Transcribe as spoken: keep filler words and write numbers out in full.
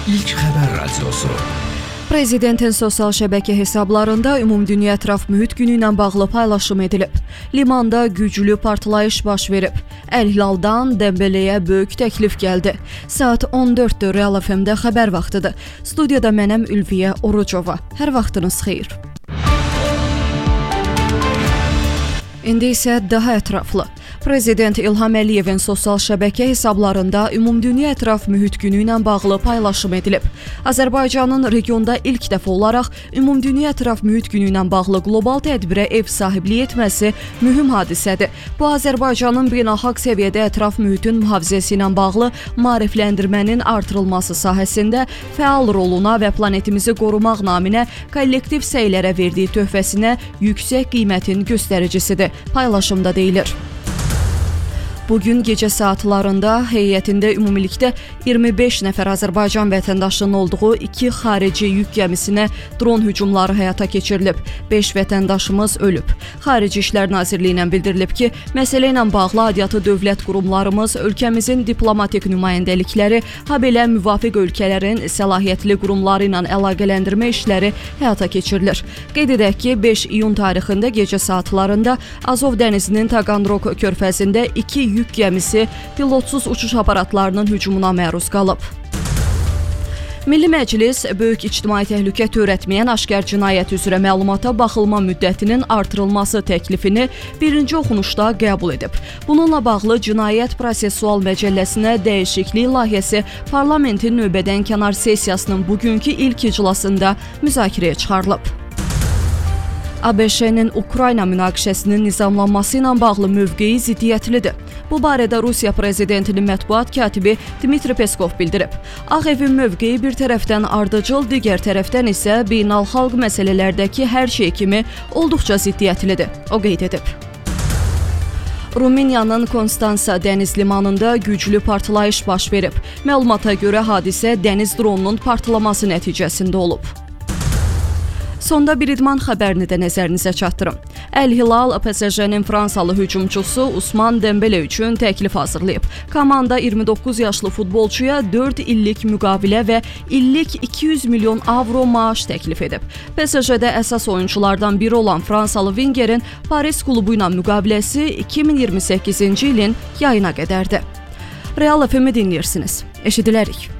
İlk Xəbər Radiosu. Prezidentin sosial şəbəkə hesablarında Ümumdünya Ətraf Mühit Günü ilə bağlı paylaşım edilib. Limanda güclü partlayış baş verib. Əl-Hilaldan Dembeleyə böyük təklif gəldi. Saat on dörddə Real F M-də xəbər vaxtıdır. Studiyada mənəm Ülviyə Orucova. Hər vaxtınız xeyir. İndi isə daha ətraflı. Prezident İlham Əliyevin sosial şəbəkə hesablarında Ümumdünya Ətraf Mühit Günü ilə bağlı paylaşım edilib. Azərbaycanın regionda ilk dəfə olaraq Ümumdünya Ətraf Mühit Günü ilə bağlı qlobal tədbirə ev sahibliyi etməsi mühüm hadisədir. Bu, Azərbaycanın beynəlxalq səviyyədə ətraf mühitin mühafizəsi ilə bağlı maarifləndirmənin artırılması sahəsində fəal roluna və planetimizi qorumaq naminə kollektiv səylərə verdiyi töhfəsinə yüksək qiymətin göstəricisidir. Paylaşımda deyilir. Bugün gecə saatlarında heyətində ümumilikdə iyirmi beş nəfər Azərbaycan vətəndaşının olduğu iki xarici yük gəmisinə dron hücumları həyata keçirilib. beş vətəndaşımız ölüb. Xarici İşlər Nazirliyindən bildirilib ki, məsələ ilə bağlı aidiyyatı dövlət qurumlarımız, ölkəmizin diplomatik nümayəndəlikləri, habelə müvafiq ölkələrin səlahiyyətli qurumları ilə əlaqələndirmə işləri həyata keçirilir. Qeyd edək ki, beş iyun tarixində gecə saatlarında Azov dənizinin Taqanrog körfəzində iki yük gəmisi pilotsuz uçuş aparatlarının hücumuna məruz qalıb. Milli Məclis böyük ictimai təhlükə törətməyən aşkar cinayət üzrə məlumata baxılma müddətinin artırılması təklifini birinci oxunuşda qəbul edib. Bununla bağlı Cinayət Prosessual Məcəlləsinə dəyişiklik layihəsi parlamentin növbədənkənar sessiyasının bugünkü ilk iclasında müzakirəyə çıxarılıb. A B Ş-nin Ukrayna münaqişəsinin nizamlanması ilə bağlı mövqeyi ziddiyyətlidir. Bu barədə Rusiya prezidentinin mətbuat katibi Dmitri Peskov bildirib. Ağ Evin mövqeyi bir tərəfdən ardıcıl, digər tərəfdən isə beynəlxalq məsələlərdəki hər şey kimi olduqca ziddiyyətlidir. O qeyd edib. Rumıniyanın Konstansa dəniz limanında güclü partlayış baş verib. Məlumata görə hadisə dəniz dronunun partlaması nəticəsində olub. Sonda bir idman xəbərini də nəzərinizə çatdırım. Əl-Hilal P S J-nin Fransalı hücumçusu Usman Dembele üçün təklif hazırlayıb. Komanda iyirmi doqquz yaşlı futbolçuya dörd illik müqavilə və illik iki yüz milyon avro maaş təklif edib. P S J-də əsas oyunçulardan biri olan Fransalı Wingerin Paris klubu ilə müqaviləsi iki min iyirmi səkkizinci ilin yayına qədərdir. Real F M-i dinləyirsiniz. Eşidilərik.